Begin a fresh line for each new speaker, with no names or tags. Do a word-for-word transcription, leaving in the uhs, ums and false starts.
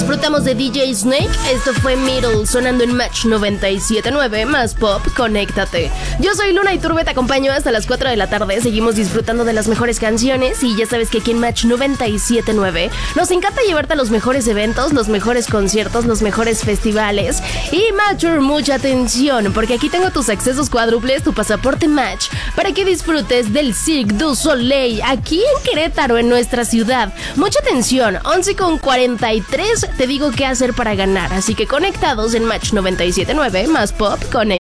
disfrutamos de D J Snake. Esto fue Middle, sonando en Match noventa y siete punto nueve, más pop, conéctate. Yo soy Luna Iturbe, te acompaño hasta las cuatro de la tarde. Seguimos disfrutando de las mejores canciones y ya sabes que aquí en Match noventa y siete punto nueve nos encanta llevarte a los mejores eventos, los mejores conciertos, los mejores festivales. Y Matcher, mucha atención, porque aquí tengo tus accesos cuádruples, tu pasaporte Match, para que disfrutes del Cirque du Soleil aquí en Querétaro, en nuestra ciudad. Mucha atención, once con cuarenta y tres, te digo qué hacer para ganar, así que conectados en Match noventa y siete punto nueve, más pop, conecta.